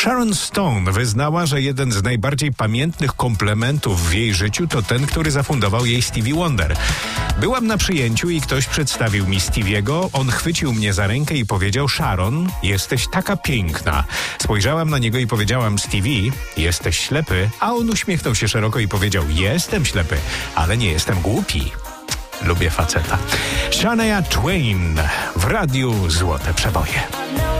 Sharon Stone wyznała, że jeden z najbardziej pamiętnych komplementów w jej życiu to ten, który zafundował jej Stevie Wonder. Byłam na przyjęciu i ktoś przedstawił mi Stevie'ego. On chwycił mnie za rękę i powiedział: Sharon, jesteś taka piękna. Spojrzałam na niego i powiedziałam: Stevie, jesteś ślepy. A on uśmiechnął się szeroko i powiedział: jestem ślepy, ale nie jestem głupi. Lubię faceta. Shania Twain w radiu Złote Przeboje.